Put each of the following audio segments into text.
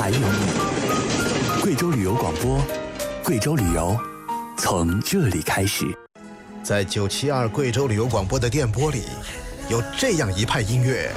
还有你。贵州旅游广播，贵州旅游从这里开始。 在972贵州旅游广播的电波里，有这样一派音乐：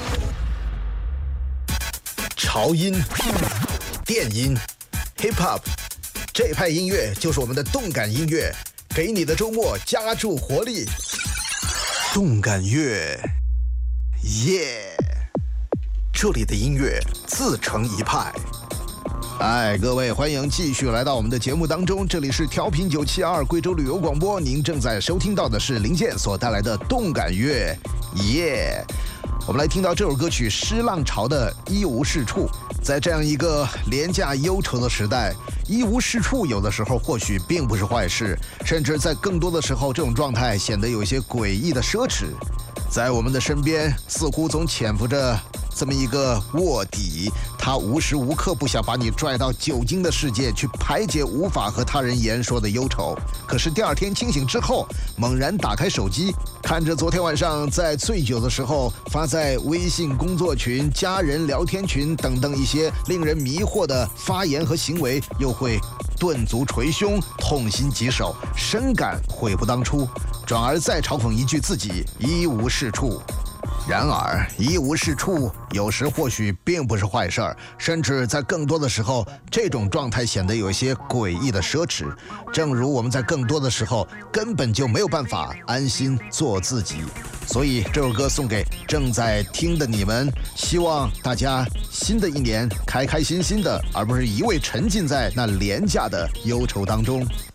潮音、电音、hip hop， 这派音乐就是我们的动感音乐，给你的周末加注活力。动感乐，耶！这里的音乐自成一派。各位，欢迎继续来到我们的节目当中，这里是调频972贵州旅游广播，您正在收听到的是林健所带来的动感乐，耶！我们来听到这首歌曲《诗浪潮》的一无是处。在这样一个廉价忧愁的时代，一无是处有的时候或许并不是坏事，甚至在更多的时候，这种状态显得有一些诡异的奢侈。在我们的身边，似乎总潜伏着这么一个卧底，他无时无刻不想把你拽到酒精的世界去排解无法和他人言说的忧愁。可是第二天清醒之后，猛然打开手机，看着昨天晚上在醉酒的时候发在微信工作群、家人聊天群等等一些令人迷惑的发言和行为，又会顿足捶胸，痛心疾首，深感悔不当初，转而再嘲讽一句自己一无是处。然而一无是处有时或许并不是坏事儿，甚至在更多的时候，这种状态显得有一些诡异的奢侈。正如我们在更多的时候根本就没有办法安心做自己。所以这首歌送给正在听的你们，希望大家新的一年开开心心的，而不是一味沉浸在那廉价的忧愁当中。